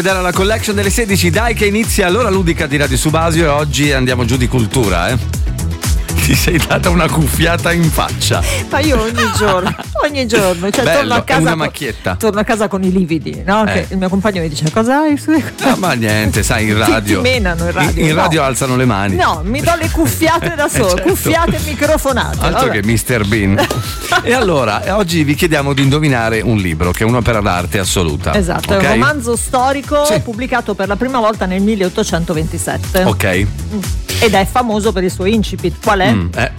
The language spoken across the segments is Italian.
Alla collection delle 16, dai che inizia l'ora ludica di Radio Subasio e oggi andiamo giù di cultura, Ti sei data una cuffiata in faccia. Ma io ogni giorno, cioè bello, torno a casa. Una macchietta. Torno a casa con i lividi, no? Che il mio compagno mi dice: cosa hai? No, ma niente, sai, in radio. Ti menano in radio. In radio alzano le mani. No, mi do le cuffiate da solo, certo. Cuffiate microfonate. Altro vabbè. che Mr. Bean. E allora, oggi vi chiediamo di indovinare un libro che è un'opera d'arte assoluta. Esatto, okay? È un romanzo storico sì. pubblicato per la prima volta nel 1827. Ok. Ed è famoso per il suo incipit. Qual è?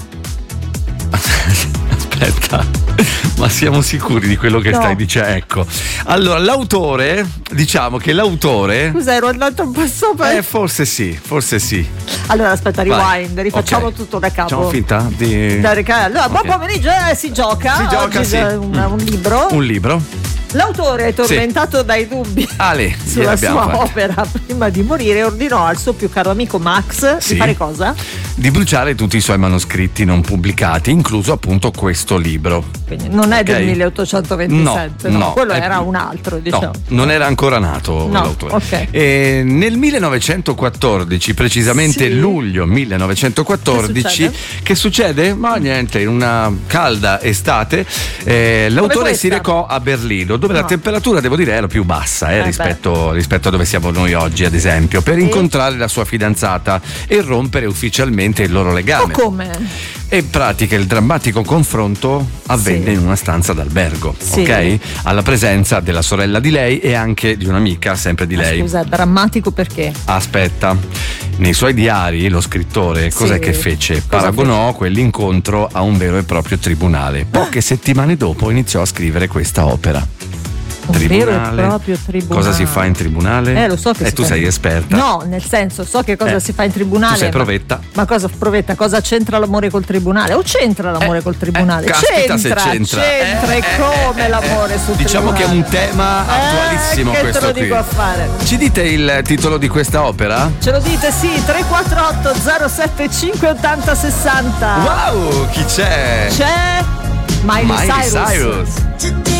Aspetta, ma siamo sicuri di quello che stai dicendo? Ecco. Allora, l'autore, diciamo che l'autore. Scusa, ero andato un po' sopra. Forse sì. Allora, aspetta, rewind, Vai. rifacciamo Okay. tutto da capo. Facciamo finta di. Allora, buon pomeriggio, si gioca. Si gioca, oggi sì. Un libro. Un libro. L'autore è tormentato dai dubbi sulla sua opera prima di morire, ordinò al suo più caro amico Max di fare cosa? Di bruciare tutti i suoi manoscritti non pubblicati, incluso appunto questo libro. Quindi non è del 1827, no, quello era un altro, diciamo. No, non era ancora nato l'autore. Okay. E nel 1914, precisamente luglio 1914, che succede? Ma niente, in una calda estate, l'autore si recò a Berlino, dove la temperatura, devo dire, era più bassa rispetto a dove siamo noi oggi, ad esempio, per incontrare la sua fidanzata e rompere ufficialmente il loro legame. Come? E in pratica il drammatico confronto avvenne in una stanza d'albergo, ok? Alla presenza della sorella di lei e anche di un'amica, sempre di lei. Scusa, drammatico perché? Aspetta, nei suoi diari lo scrittore cos'è che fece? Paragonò quell'incontro a un vero e proprio tribunale. Poche settimane dopo iniziò a scrivere questa opera. Un vero e proprio tribunale. Cosa si fa in tribunale? Lo so che tu sei esperta. No, nel senso, so che cosa si fa in tribunale. Tu sei provetta. Ma cosa provetta? Cosa c'entra l'amore col tribunale? O c'entra l'amore col tribunale? C'entra e come l'amore sul diciamo tribunale. Che è un tema attualissimo che questo te lo qui. dico a fare. Ci dite il titolo di questa opera? Ce lo dite, sì, 348 075 80 60. Wow, chi c'è? C'è Miley Cyrus.